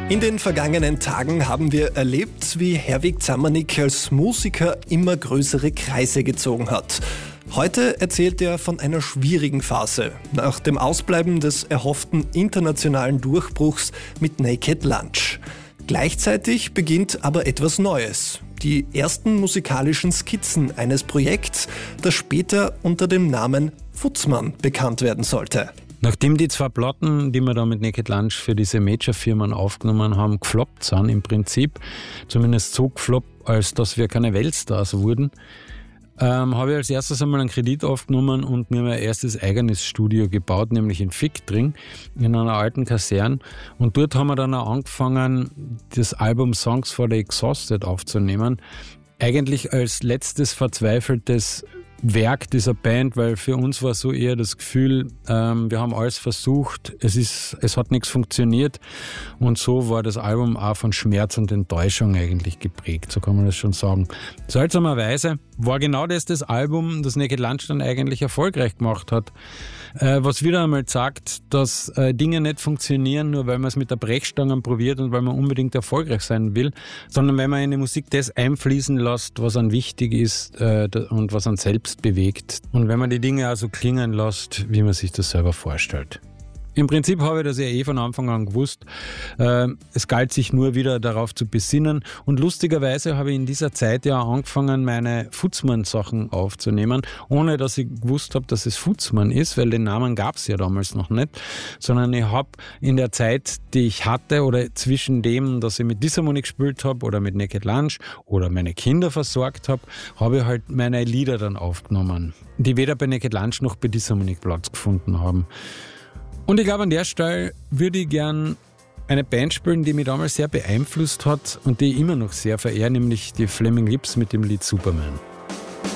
In den vergangenen Tagen haben wir erlebt, wie Herwig Zammernick als Musiker immer größere Kreise gezogen hat. Heute erzählt er von einer schwierigen Phase, nach dem Ausbleiben des erhofften internationalen Durchbruchs mit Naked Lunch. Gleichzeitig beginnt aber etwas Neues. Die ersten musikalischen Skizzen eines Projekts, das später unter dem Namen Futzmann bekannt werden sollte. Nachdem die 2 Platten, die wir da mit Naked Lunch für diese Major-Firmen aufgenommen haben, gefloppt sind im Prinzip, zumindest so gefloppt, als dass wir keine Weltstars wurden, habe ich als erstes einmal einen Kredit aufgenommen und mir mein erstes eigenes Studio gebaut, nämlich in Fickdring, in einer alten Kaserne. Und dort haben wir dann auch angefangen, das Album Songs for the Exhausted aufzunehmen. Eigentlich als letztes verzweifeltes Werk dieser Band, weil für uns war so eher das Gefühl, wir haben alles versucht, es hat nichts funktioniert, und so war das Album auch von Schmerz und Enttäuschung eigentlich geprägt, so kann man das schon sagen. Seltsamerweise war genau das Album, das Naked Lunch dann eigentlich erfolgreich gemacht hat, was wieder einmal sagt, dass Dinge nicht funktionieren, nur weil man es mit der Brechstange probiert und weil man unbedingt erfolgreich sein will, sondern wenn man in die Musik das einfließen lässt, was an wichtig ist und was an selbst bewegt, und wenn man die Dinge also klingen lässt, wie man sich das selber vorstellt. Im Prinzip habe ich das ja von Anfang an gewusst. Es galt sich nur wieder darauf zu besinnen, und lustigerweise habe ich in dieser Zeit ja angefangen, meine Futzmann-Sachen aufzunehmen, ohne dass ich gewusst habe, dass es Futzmann ist, weil den Namen gab es ja damals noch nicht, sondern ich habe in der Zeit, die ich hatte, oder zwischen dem, dass ich mit Disharmonie gespielt habe oder mit Naked Lunch oder meine Kinder versorgt habe, habe ich halt meine Lieder dann aufgenommen, die weder bei Naked Lunch noch bei Disharmonie Platz gefunden haben. Und ich glaube, an der Stelle würde ich gern eine Band spielen, die mich damals sehr beeinflusst hat und die ich immer noch sehr verehre, nämlich die Flaming Lips mit dem Lied Superman.